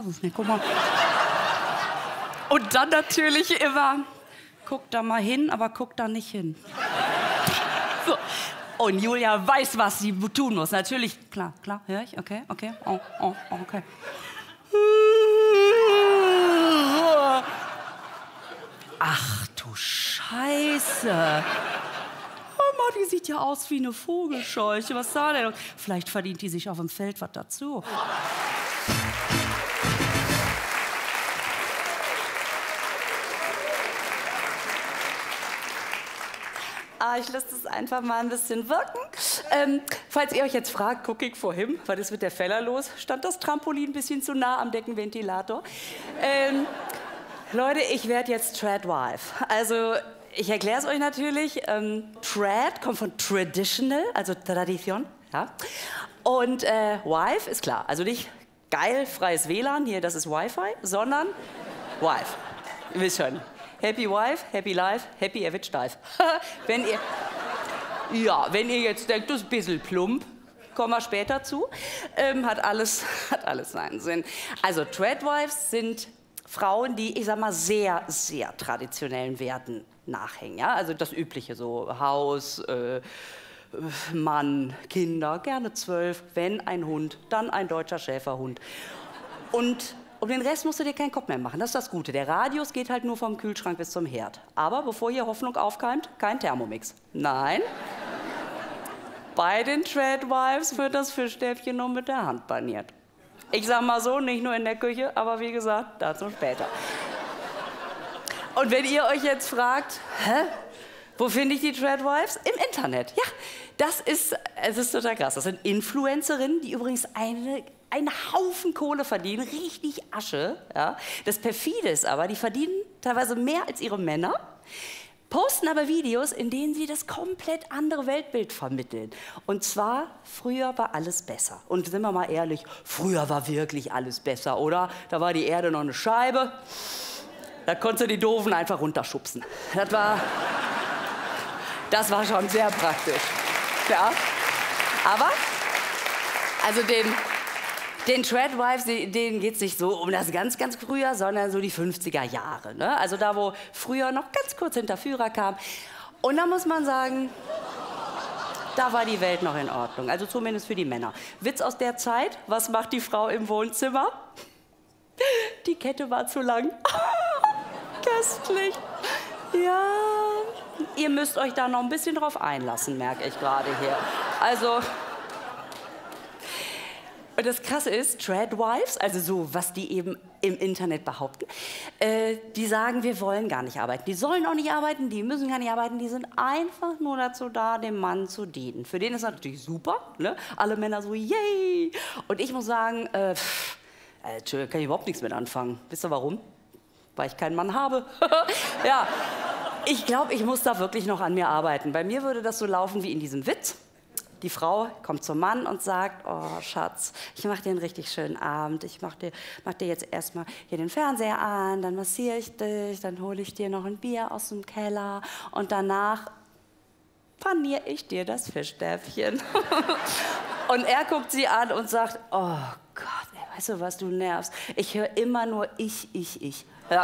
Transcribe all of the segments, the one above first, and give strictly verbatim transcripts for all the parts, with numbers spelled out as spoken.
Nee, guck mal. Und dann natürlich immer, guck da mal hin, aber guck da nicht hin. So. Und Julia weiß, was sie tun muss. Natürlich, klar, klar, höre ich, okay, okay, oh, oh, okay. Ach du Scheiße. Mama, die sieht ja aus wie eine Vogelscheuche. Was da denn? Vielleicht verdient die sich auf dem Feld was dazu. Ah, ich lasse das einfach mal ein bisschen wirken. Ähm, falls ihr euch jetzt fragt, guck ich vorhin, was ist mit der Feller los? Stand das Trampolin ein bisschen zu nah am Deckenventilator? Ähm, Leute, ich werde jetzt Tradwife. Also, ich erkläre es euch natürlich. Ähm, Trad kommt von Traditional, also Tradition. Ja? Und äh, Wife ist klar, also nicht geil, freies W L A N, hier, das ist Wi-Fi, sondern Wife. Ihr wisst schon. Happy Wife, Happy Life, Happy er wird steif. Wenn ihr, ja, wenn ihr jetzt denkt, das ist ein bisschen plump, kommen wir später zu, ähm, hat, alles, hat alles seinen Sinn. Also Tradwives sind Frauen, die, ich sag mal, sehr, sehr traditionellen Werten nachhängen. Ja? Also das Übliche, so Haus, äh, Mann, Kinder, gerne zwölf, wenn ein Hund, dann ein deutscher Schäferhund. Und um den Rest musst du dir keinen Kopf mehr machen, das ist das Gute. Der Radius geht halt nur vom Kühlschrank bis zum Herd. Aber bevor hier Hoffnung aufkeimt, kein Thermomix. Nein, bei den Tradwives wird das Fischstäbchen nur mit der Hand paniert. Ich sag mal so, nicht nur in der Küche, aber wie gesagt, dazu später. Und wenn ihr euch jetzt fragt, hä? Wo finde ich die Tradwives? Im Internet. Ja, das ist, es ist total krass. Das sind Influencerinnen, die übrigens eine, einen Haufen Kohle verdienen, richtig Asche. Ja. Das perfide ist aber, die verdienen teilweise mehr als ihre Männer, posten aber Videos, in denen sie das komplett andere Weltbild vermitteln. Und zwar, früher war alles besser. Und sind wir mal ehrlich, früher war wirklich alles besser, oder? Da war die Erde noch eine Scheibe, da konntest du die Doofen einfach runterschubsen. Das war... Das war schon sehr praktisch. Ja. Aber, also den, den Tradwives, denen geht es nicht so um das ganz, ganz früher, sondern so die fünfziger Jahre. Ne? Also da, wo früher noch ganz kurz hinter Führer kam. Und da muss man sagen, da war die Welt noch in Ordnung. Also zumindest für die Männer. Witz aus der Zeit, was macht die Frau im Wohnzimmer? Die Kette war zu lang. Köstlich. Ja. Ihr müsst euch da noch ein bisschen drauf einlassen, merke ich gerade hier. Also, und das Krasse ist, Tradwives, also so, was die eben im Internet behaupten, äh, die sagen, wir wollen gar nicht arbeiten. Die sollen auch nicht arbeiten, die müssen gar nicht arbeiten, die sind einfach nur dazu da, dem Mann zu dienen. Für den ist das natürlich super, ne? Alle Männer so, yay! Und ich muss sagen, äh, pff, äh, kann ich überhaupt nichts mit anfangen. Wisst ihr warum? Weil ich keinen Mann habe. Ja. Ich glaube, ich muss da wirklich noch an mir arbeiten. Bei mir würde das so laufen wie in diesem Witz. Die Frau kommt zum Mann und sagt, oh Schatz, ich mache dir einen richtig schönen Abend. Ich mache dir, mach dir jetzt erstmal hier den Fernseher an, dann massiere ich dich, dann hole ich dir noch ein Bier aus dem Keller und danach paniere ich dir das Fischstäbchen. Und er guckt sie an und sagt, oh Gott, ey, weißt du was, du nervst. Ich höre immer nur ich, ich, ich. Ja.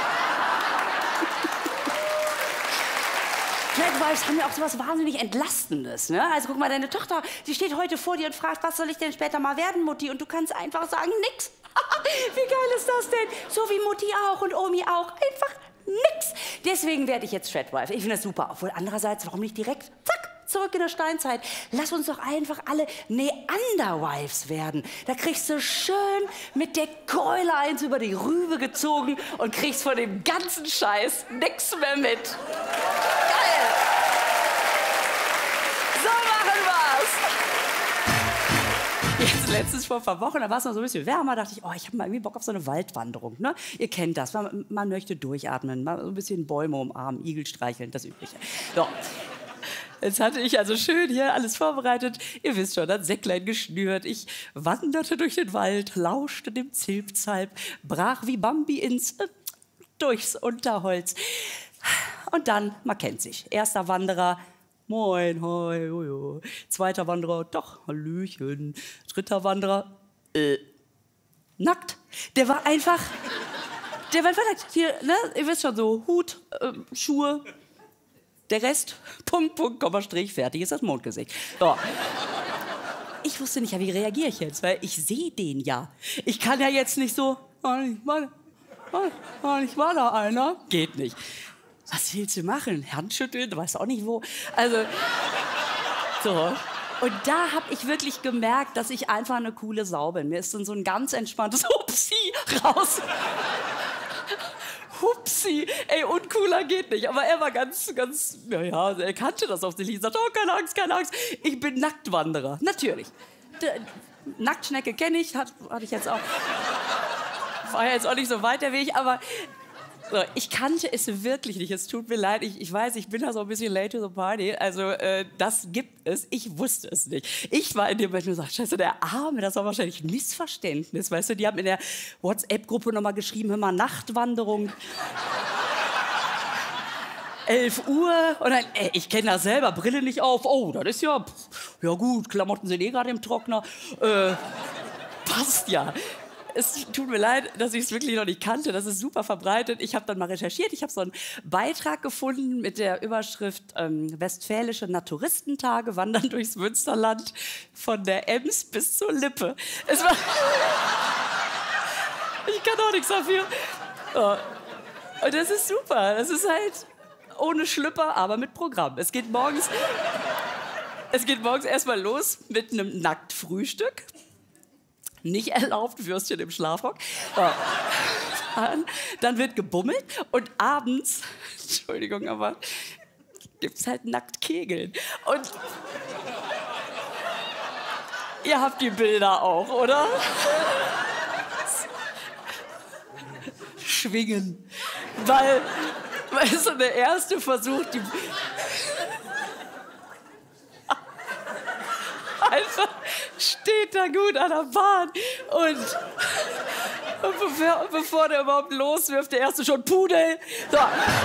Tradwives haben ja auch so was wahnsinnig Entlastendes. Ne? Also guck mal, deine Tochter, sie steht heute vor dir und fragt, was soll ich denn später mal werden, Mutti? Und du kannst einfach sagen, nix. Wie geil ist das denn? So wie Mutti auch und Omi auch. Einfach nix. Deswegen werde ich jetzt Tradwife. Ich finde das super. Obwohl andererseits, warum nicht direkt, zack, zurück in der Steinzeit. Lass uns doch einfach alle Neanderwives werden. Da kriegst du schön mit der Keule eins über die Rübe gezogen und kriegst von dem ganzen Scheiß nix mehr mit. Geil! So machen wir's! Jetzt letztens vor ein paar Wochen, da war es noch so ein bisschen wärmer, dachte ich, oh, ich habe mal irgendwie Bock auf so eine Waldwanderung. Ne? Ihr kennt das, man, man möchte durchatmen, mal so ein bisschen Bäume umarmen, Igel streicheln, das Übliche. So. Jetzt hatte ich also schön hier alles vorbereitet. Ihr wisst schon, das Säcklein geschnürt. Ich wanderte durch den Wald, lauschte dem Zilpzalp, brach wie Bambi ins, äh, durchs Unterholz. Und dann, man kennt sich, erster Wanderer, moin, hoi, hoi. Zweiter Wanderer, doch, hallöchen. Dritter Wanderer, äh, Nackt. Der war einfach... Der war einfach nackt. Hier, ne? Ihr wisst schon, so Hut, äh, Schuhe, der Rest, Punkt, Punkt, Komma, Strich, fertig ist das Mondgesicht. So. Ich wusste nicht, ja, wie reagiere ich jetzt, weil ich sehe den ja. Ich kann ja jetzt nicht so, oh, ich war, oh, ich war da einer. Geht nicht. Was willst du machen? Handschütteln, du weißt auch nicht wo. Also, so. Und da habe ich wirklich gemerkt, dass ich einfach eine coole Sau bin. Mir ist dann so ein ganz entspanntes Hupsi raus. Hupsi, ey, uncooler geht nicht. Aber er war ganz, ganz, ja, ja, er kannte das offensichtlich. Er sagte, oh, keine Angst, keine Angst. Ich bin Nacktwanderer. Natürlich. Der Nacktschnecke kenne ich, hat, hatte ich jetzt auch. War ja jetzt auch nicht so weit der Weg, aber so, ich kannte es wirklich nicht. Es tut mir leid. Ich, ich weiß, ich bin da so ein bisschen late to the party. Also, äh, das gibt es. Ich wusste es nicht. Ich war in dem Moment nur so, scheiße, der Arme, das war wahrscheinlich ein Missverständnis. Weißt du, die haben in der WhatsApp-Gruppe nochmal geschrieben, hör mal, Nachtwanderung. elf Uhr. Und dann, ey, ich kenne das selber, Brille nicht auf. Oh, das ist ja, ja gut, Klamotten sind eh gerade im Trockner. Äh, passt ja. Es tut mir leid, dass ich es wirklich noch nicht kannte. Das ist super verbreitet. Ich habe dann mal recherchiert. Ich habe so einen Beitrag gefunden mit der Überschrift ähm, Westfälische Naturistentage wandern durchs Münsterland von der Ems bis zur Lippe. Es war ich kann auch nichts dafür. Oh. Und das ist super. Das ist halt ohne Schlüpper, aber mit Programm. Es geht morgens, es geht morgens erstmal los mit einem Nacktfrühstück. Nicht erlaubt, Würstchen im Schlafrock. So. Dann, dann wird gebummelt und abends, Entschuldigung, aber gibt's halt nackt Kegeln. Und ihr habt die Bilder auch, oder? Schwingen. Weil, weil so der erste Versuch, die einfach steht da gut an der Bahn und, und bevor, bevor der überhaupt loswirft, der erste schon Pudel. So.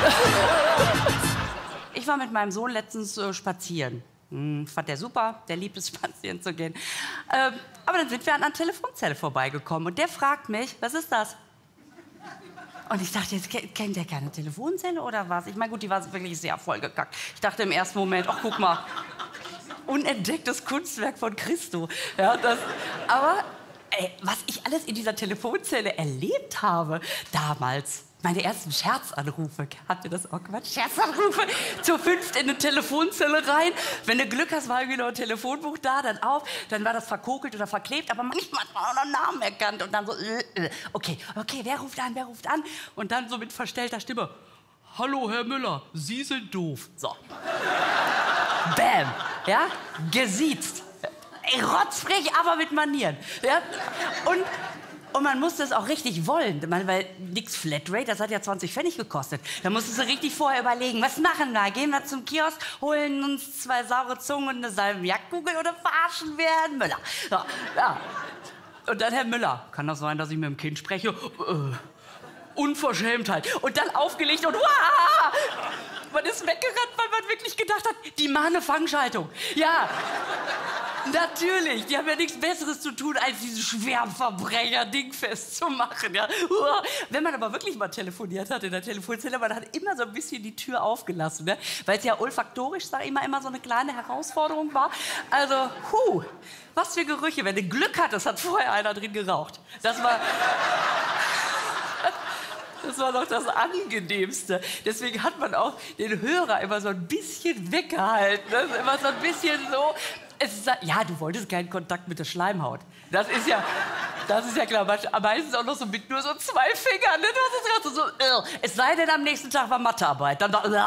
Ich war mit meinem Sohn letztens äh, spazieren. Hm, fand der super, der liebt es, spazieren zu gehen. Ähm, aber dann sind wir an einer Telefonzelle vorbeigekommen und der fragt mich, was ist das? Und ich dachte, jetzt kennt der keine Telefonzelle oder was? Ich meine, gut, die war wirklich sehr vollgekackt. Ich dachte im ersten Moment, ach, guck mal, unentdecktes Kunstwerk von Christo. Ja, das, aber ey, was ich alles in dieser Telefonzelle erlebt habe damals, meine ersten Scherzanrufe, habt ihr das auch gemacht? Scherzanrufe zur fünft in eine Telefonzelle rein. Wenn du Glück hast, war irgendwie noch ein Telefonbuch da, dann auf, dann war das verkokelt oder verklebt, aber manchmal hat man auch noch einen Namen erkannt und dann so, äh, äh, okay, okay, wer ruft an, wer ruft an? Und dann so mit verstellter Stimme, hallo Herr Müller, Sie sind doof. So. Bam, ja, gesiezt. Ey, rotzfrech, aber mit Manieren. Ja? Und, und man musste es auch richtig wollen, weil nix Flatrate, das hat ja zwanzig Pfennig gekostet. Da musstest du richtig vorher überlegen, was machen wir? Gehen wir zum Kiosk, holen uns zwei saure Zungen und eine Salmiakkugel oder verarschen wir Herrn Müller? So, ja. Und dann Herr Müller, kann das sein, dass ich mit dem Kind spreche? Äh, Unverschämtheit. Und dann aufgelegt und uah! Man ist weggerannt, weil man wirklich gedacht hat, die machen eine Fangschaltung. Ja, natürlich. Die haben ja nichts Besseres zu tun, als diese Schwerverbrecher dingfest zu machen. Ja. Wenn man aber wirklich mal telefoniert hat in der Telefonzelle, man hat immer so ein bisschen die Tür aufgelassen. Ne? Weil es ja olfaktorisch, sag ich mal, immer so eine kleine Herausforderung war. Also, huh, was für Gerüche. Wenn du Glück hattest, hat vorher einer drin geraucht. Das war... Das war doch das Angenehmste. Deswegen hat man auch den Hörer immer so ein bisschen weggehalten. Ne? Immer so ein bisschen so. Es ist, ja, du wolltest keinen Kontakt mit der Schleimhaut. Das ist ja, das ist ja klar. Meistens auch noch so mit nur so zwei Fingern. Ne? Das ist gerade so. Äh. Es sei denn, am nächsten Tag war Mathearbeit. Dann war. Das,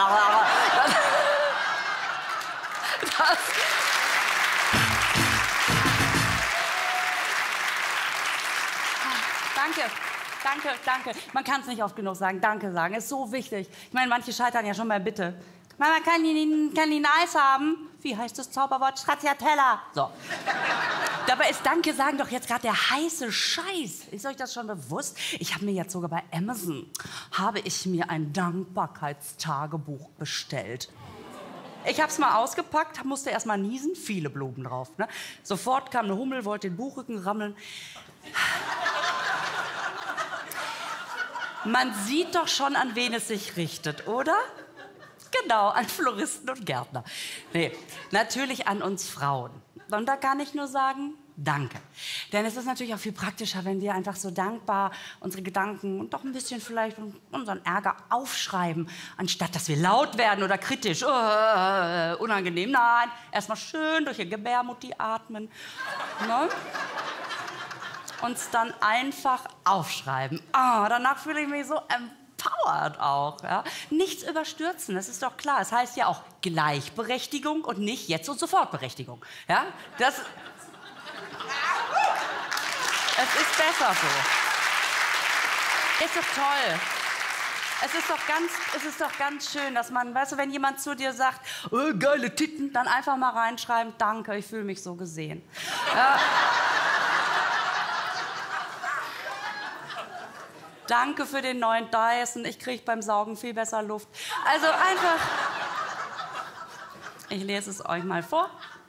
das, danke. Danke, danke. Man kann es nicht oft genug sagen. Danke sagen, ist so wichtig. Ich meine, manche scheitern ja schon bei Bitte. Mama, kann die, kann die ein Eis haben? Wie heißt das Zauberwort? Stracciatella. So. Dabei ist Danke sagen doch jetzt gerade der heiße Scheiß. Ist euch das schon bewusst? Ich habe mir jetzt sogar bei Amazon, habe ich mir ein Dankbarkeitstagebuch bestellt. Ich habe es mal ausgepackt, musste erst mal niesen, viele Blumen drauf. Ne? Sofort kam eine Hummel, wollte den Buchrücken rammeln. Man sieht doch schon, an wen es sich richtet, oder? Genau, an Floristen und Gärtner. Nee, natürlich an uns Frauen. Und da kann ich nur sagen, danke. Denn es ist natürlich auch viel praktischer, wenn wir einfach so dankbar unsere Gedanken und doch ein bisschen vielleicht unseren Ärger aufschreiben, anstatt dass wir laut werden oder kritisch. Uh, unangenehm. Nein, erstmal schön durch die Gebärmutti atmen. Ne? Uns dann einfach aufschreiben. Ah, danach fühle ich mich so empowered auch. Ja? Nichts überstürzen, das ist doch klar. Es heißt ja auch Gleichberechtigung und nicht Jetzt- und Sofortberechtigung. Ja? Das, es ist besser so. Ist doch toll. Es ist doch ganz, es ist doch ganz schön, dass man, weißt du, wenn jemand zu dir sagt, oh, geile Titten, dann einfach mal reinschreiben, danke, ich fühle mich so gesehen. Ja. Danke für den neuen Dyson, ich kriege beim Saugen viel besser Luft. Also einfach, ich lese es euch mal vor.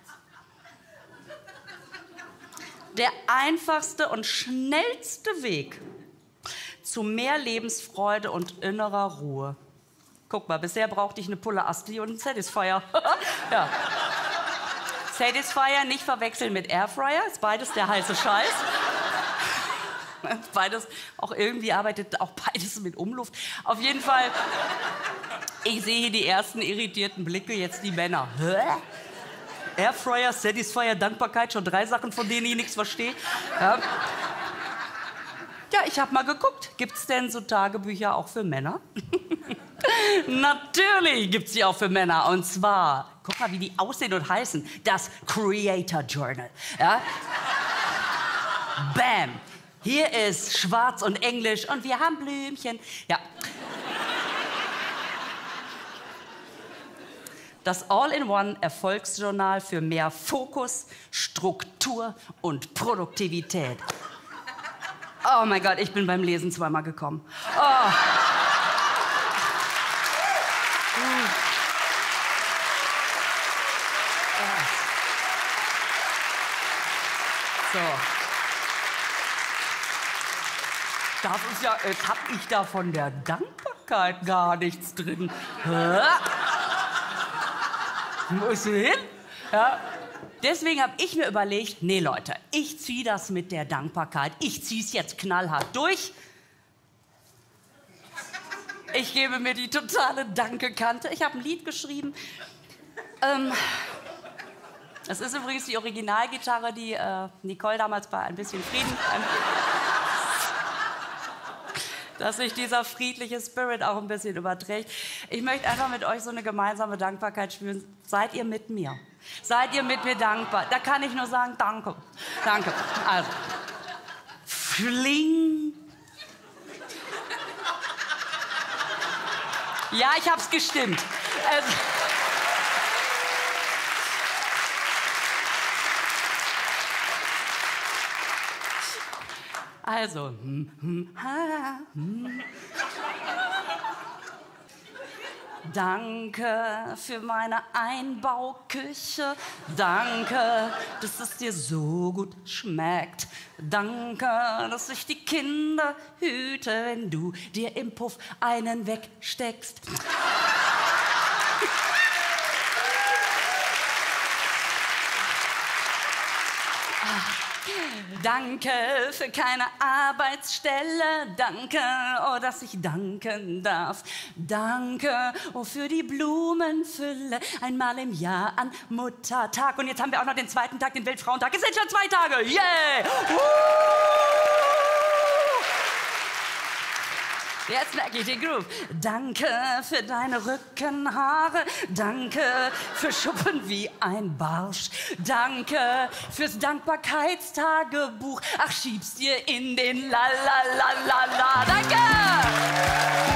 Der einfachste und schnellste Weg zu mehr Lebensfreude und innerer Ruhe. Guck mal, bisher brauchte ich eine Pulle Asti und einen Satisfier. Ja. Satisfier nicht verwechseln mit Airfryer, ist beides der heiße Scheiß. Beides, auch irgendwie arbeitet auch beides mit Umluft. Auf jeden Fall, ich sehe hier die ersten irritierten Blicke, jetzt die Männer. Hä? Airfryer, Satisfier, Dankbarkeit, schon drei Sachen, von denen ich nichts verstehe. Ja, ja, ich habe mal geguckt, gibt es denn so Tagebücher auch für Männer? Natürlich gibt es die auch für Männer. Und zwar, guck mal, wie die aussehen und heißen. Das Creator Journal. Ja? Bam! Hier ist Schwarz und Englisch und wir haben Blümchen. Ja. Das All-in-One-Erfolgsjournal für mehr Fokus, Struktur und Produktivität. Oh mein Gott, ich bin beim Lesen zweimal gekommen. Oh. Hm. So. Das ist ja, jetzt hab ich da von der Dankbarkeit gar nichts drin. Hä? Wo ist sie hin? Ja. Deswegen habe ich mir überlegt, nee Leute, ich ziehe das mit der Dankbarkeit. Ich ziehe es jetzt knallhart durch. Ich gebe mir die totale Danke-Kante. Ich habe ein Lied geschrieben. Ähm, das ist übrigens die Originalgitarre, die äh, Nicole damals bei Ein bisschen Frieden... Ähm, dass sich dieser friedliche Spirit auch ein bisschen überträgt. Ich möchte einfach mit euch so eine gemeinsame Dankbarkeit spüren. Seid ihr mit mir? Seid ihr mit mir dankbar? Da kann ich nur sagen, danke. Danke. Also, fling. Ja, ich hab's gestimmt. Also, Also, hm, hm, ha, hm. Danke für meine Einbauküche. Danke, dass es dir so gut schmeckt. Danke, dass ich die Kinder hüte, wenn du dir im Puff einen wegsteckst. Danke für keine Arbeitsstelle. Danke, oh, dass ich danken darf. Danke, oh, für die Blumenfülle. Einmal im Jahr an Muttertag. Und jetzt haben wir auch noch den zweiten Tag, den Weltfrauentag. Es sind schon zwei Tage. Yeah! Uh! Jetzt merke ich den Groove. Danke für deine Rückenhaare. Danke für Schuppen wie ein Barsch. Danke fürs Dankbarkeitstagebuch. Ach, schieb's dir in den La La La La La. Danke!